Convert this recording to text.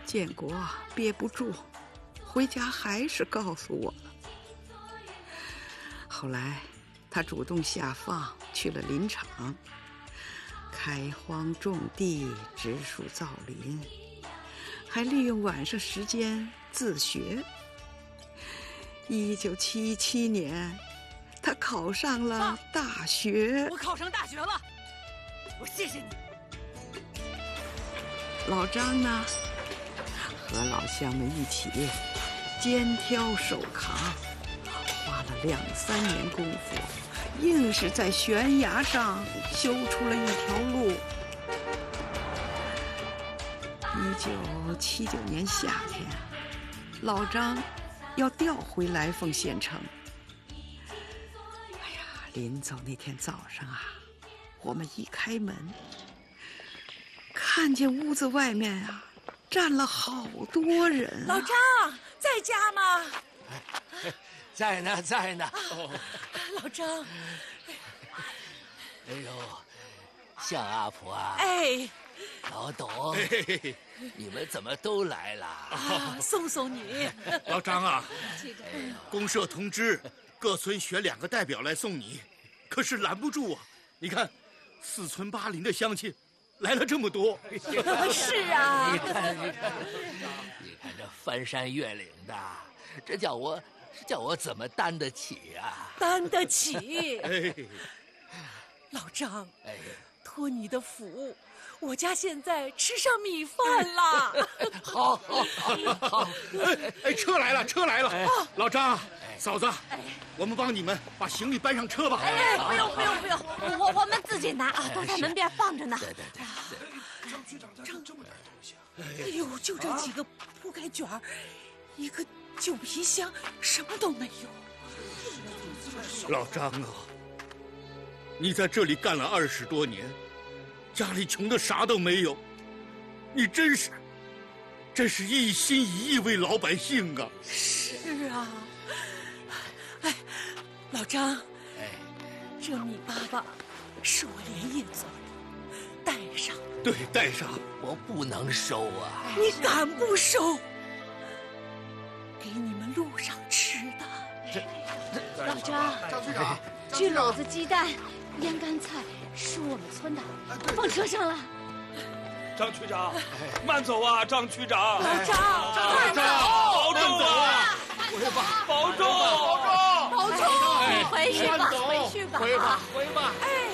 建国憋不住，回家还是告诉我了。后来他主动下放去了林场，开荒种地，植树造林，还利用晚上时间自学。1977年，他考上了大学。 我考上大学了，我谢谢你。 老张呢，和老乡们一起肩挑手扛，花了2、3年功夫，硬是在悬崖上修出了一条路。1979年夏天，老张要调回来凤县城。哎呀，临走那天早上啊，我们一开门，看见屋子外面啊站了好多人啊。 老张在家吗？ 在呢，在呢。 老张， 哎呦，向阿婆啊！ 哎， 老董，你们怎么都来了？ 送送你。 老张啊，公社通知各村选2个代表来送你，可是拦不住啊！你看，4村8邻的乡亲来了这么多。 是啊， 你看这翻山越岭的，这叫我怎么担得起啊？ 担得起。 哎， 老张， 哎， 托你的福，我家现在吃上米饭了。 好。 哎，车来了，车来了！老张，嫂子，我们帮你们把行李搬上车吧。 哎，不用，我们自己拿啊，都在门边放着呢。 对。 张区长家这么点东西啊！ 哎呦，就这几个铺盖卷儿，一个旧皮箱，什么都没有。 老张啊，你在这里干了20多年，家里穷的啥都没有，你真是一心一意为老百姓啊！ 是啊，哎，老张， 哎， 这米粑粑是我连夜做的，带上。 对，带上。 我不能收啊！ 你敢不收？给你们路上吃的。 老张，焗篓子、鸡蛋、腌干菜是我们村的，放车上了。 张区长，慢走啊，张区长。 老张， 慢走，保重啊！保重！ 保重！你回去吧，回吧。 回吧。 哎。